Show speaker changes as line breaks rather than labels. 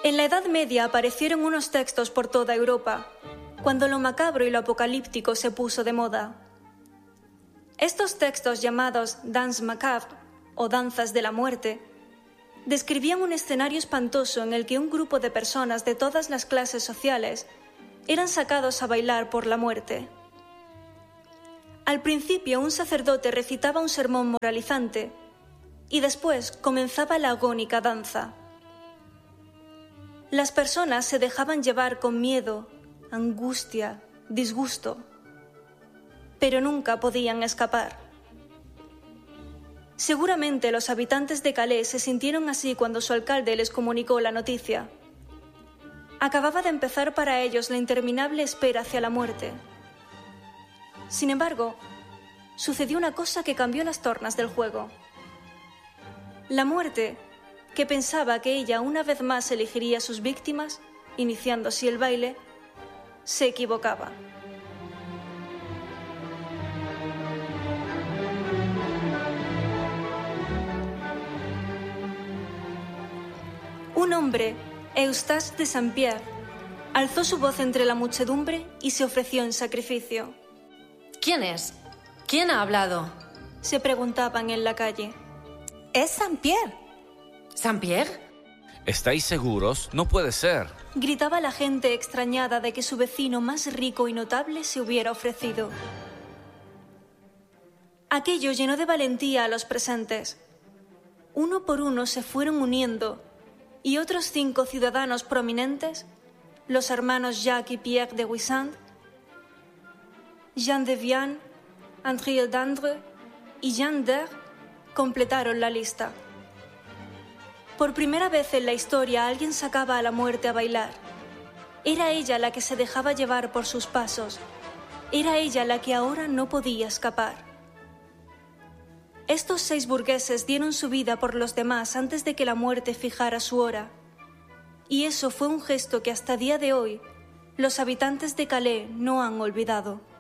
En la Edad Media aparecieron unos textos por toda Europa, cuando lo macabro y lo apocalíptico se puso de moda. Estos textos, llamados Danse macabre o danzas de la muerte, describían un escenario espantoso en el que un grupo de personas de todas las clases sociales eran sacados a bailar por la muerte. Al principio, un sacerdote recitaba un sermón moralizante y después comenzaba la agónica danza. Las personas se dejaban llevar con miedo, angustia, disgusto, pero nunca podían escapar. Seguramente los habitantes de Calais se sintieron así cuando su alcalde les comunicó la noticia. Acababa de empezar para ellos la interminable espera hacia la muerte. Sin embargo, sucedió una cosa que cambió las tornas del juego. La muerte, que pensaba que ella una vez más elegiría a sus víctimas, iniciando así el baile, se equivocaba. Un hombre, Eustache de Saint-Pierre, alzó su voz entre la muchedumbre y se ofreció en sacrificio.
¿Quién es? ¿Quién ha hablado?
Se preguntaban en la calle.
Es Saint-Pierre.
¿Saint-Pierre?
¿Estáis seguros? No puede ser.
Gritaba la gente extrañada de que su vecino más rico y notable se hubiera ofrecido. Aquello llenó de valentía a los presentes. Uno por uno se fueron uniendo y otros 5 ciudadanos prominentes, los hermanos Jacques y Pierre de Wissant, Jean de Vienne, André d'Andre y Jean d'Er, completaron la lista. Por primera vez en la historia alguien sacaba a la muerte a bailar. Era ella la que se dejaba llevar por sus pasos. Era ella la que ahora no podía escapar. Estos 6 burgueses dieron su vida por los demás antes de que la muerte fijara su hora. Y eso fue un gesto que hasta día de hoy los habitantes de Calais no han olvidado.